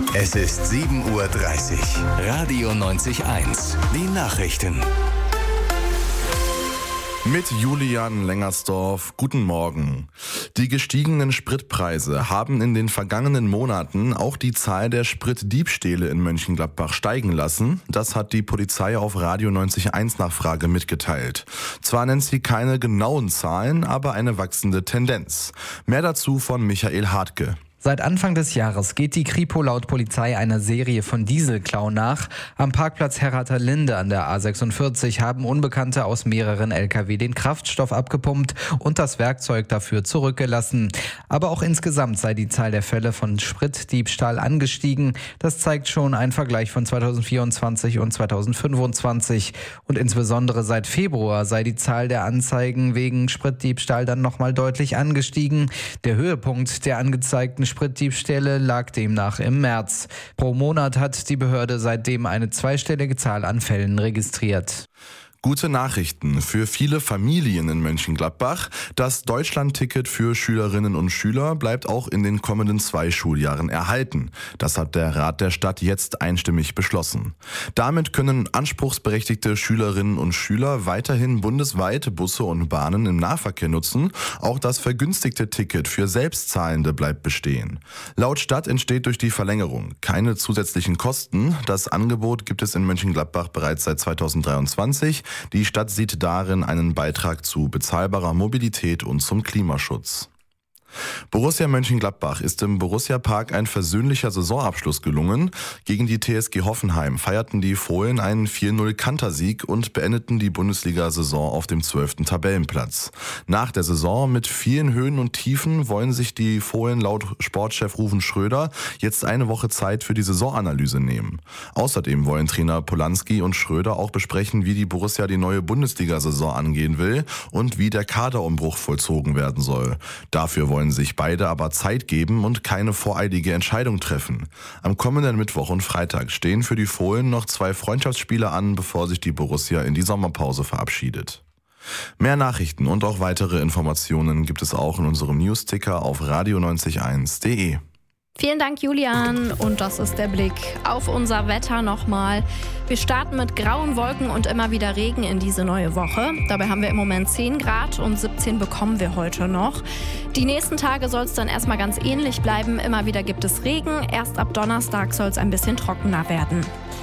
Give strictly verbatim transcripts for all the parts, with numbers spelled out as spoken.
Es ist sieben Uhr dreißig. Radio neunzig eins. Die Nachrichten. Mit Julian Lengersdorf, guten Morgen. Die gestiegenen Spritpreise haben in den vergangenen Monaten auch die Zahl der Spritdiebstähle in Mönchengladbach steigen lassen. Das hat die Polizei auf Radio neunzig eins Nachfrage mitgeteilt. Zwar nennt sie keine genauen Zahlen, aber eine wachsende Tendenz. Mehr dazu von Michael Hartke. Seit Anfang des Jahres geht die Kripo laut Polizei einer Serie von Dieselklau nach. Am Parkplatz Herratha-Linde an der A sechsundvierzig haben Unbekannte aus mehreren L K W den Kraftstoff abgepumpt und das Werkzeug dafür zurückgelassen. Aber auch insgesamt sei die Zahl der Fälle von Spritdiebstahl angestiegen. Das zeigt schon ein Vergleich von zweitausendvierundzwanzig und zweitausendfünfundzwanzig. Und insbesondere seit Februar sei die Zahl der Anzeigen wegen Spritdiebstahl dann nochmal deutlich angestiegen. Der Höhepunkt der angezeigten Spritdiebstähle lag demnach im März. Pro Monat hat die Behörde seitdem eine zweistellige Zahl an Fällen registriert. Gute Nachrichten für viele Familien in Mönchengladbach. Das Deutschlandticket für Schülerinnen und Schüler bleibt auch in den kommenden zwei Schuljahren erhalten. Das hat der Rat der Stadt jetzt einstimmig beschlossen. Damit können anspruchsberechtigte Schülerinnen und Schüler weiterhin bundesweit Busse und Bahnen im Nahverkehr nutzen. Auch das vergünstigte Ticket für Selbstzahlende bleibt bestehen. Laut Stadt entsteht durch die Verlängerung keine zusätzlichen Kosten. Das Angebot gibt es in Mönchengladbach bereits seit zweitausenddreiundzwanzig. Die Stadt sieht darin einen Beitrag zu bezahlbarer Mobilität und zum Klimaschutz. Borussia Mönchengladbach ist im Borussia-Park ein versöhnlicher Saisonabschluss gelungen. Gegen die T S G Hoffenheim feierten die Fohlen einen vier null Kantersieg und beendeten die Bundesliga-Saison auf dem zwölften Tabellenplatz. Nach der Saison mit vielen Höhen und Tiefen wollen sich die Fohlen laut Sportchef Ruven Schröder jetzt eine Woche Zeit für die Saisonanalyse nehmen. Außerdem wollen Trainer Polanski und Schröder auch besprechen, wie die Borussia die neue Bundesliga-Saison angehen will und wie der Kaderumbruch vollzogen werden soll. Dafür wollen wollen sich beide aber Zeit geben und keine voreilige Entscheidung treffen. Am kommenden Mittwoch und Freitag stehen für die Fohlen noch zwei Freundschaftsspiele an, bevor sich die Borussia in die Sommerpause verabschiedet. Mehr Nachrichten und auch weitere Informationen gibt es auch in unserem Newsticker auf radio neunzig eins punkt de. Vielen Dank, Julian. Und das ist der Blick auf unser Wetter nochmal. Wir starten mit grauen Wolken und immer wieder Regen in diese neue Woche. Dabei haben wir im Moment zehn Grad und siebzehn bekommen wir heute noch. Die nächsten Tage soll es dann erstmal ganz ähnlich bleiben. Immer wieder gibt es Regen. Erst ab Donnerstag soll es ein bisschen trockener werden.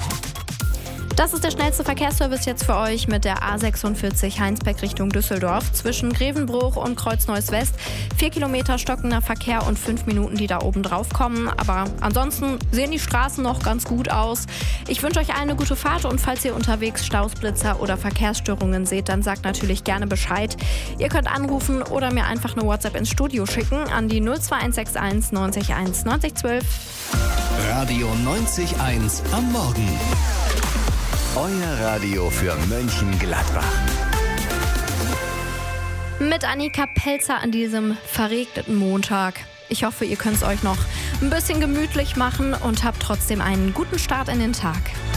Das ist der schnellste Verkehrsservice jetzt für euch mit der A sechsundvierzig Heinsberg Richtung Düsseldorf. Zwischen Grevenbruch und Kreuz-Neuss West. Vier Kilometer stockender Verkehr und fünf Minuten, die da oben drauf kommen. Aber ansonsten sehen die Straßen noch ganz gut aus. Ich wünsche euch allen eine gute Fahrt und falls ihr unterwegs Staus, Blitzer oder Verkehrsstörungen seht, dann sagt natürlich gerne Bescheid. Ihr könnt anrufen oder mir einfach eine WhatsApp ins Studio schicken an die null zwei eins sechs eins neunzig eins neunzig zwölf. Radio neunzig eins am Morgen. Euer Radio für Mönchengladbach. Mit Annika Pelzer an diesem verregneten Montag. Ich hoffe, ihr könnt es euch noch ein bisschen gemütlich machen und habt trotzdem einen guten Start in den Tag.